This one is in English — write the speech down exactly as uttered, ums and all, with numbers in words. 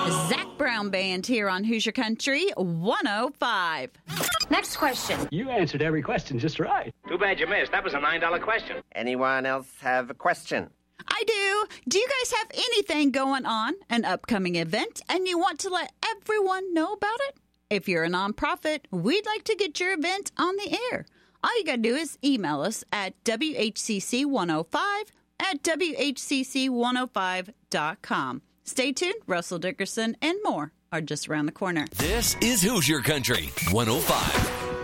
Zach Brown Band here on Hoosier Country one oh five. Next question. You answered every question just right. Too bad you missed. That was a nine dollar question. Anyone else have a question? I do. Do you guys have anything going on, an upcoming event, and you want to let everyone know about it? If you're a nonprofit, we'd like to get your event on the air. All you got to do is email us at W H C C one oh five at W H C C one oh five dot com. Stay tuned. Russell Dickerson and more are just around the corner. This is Hoosier Country one oh five.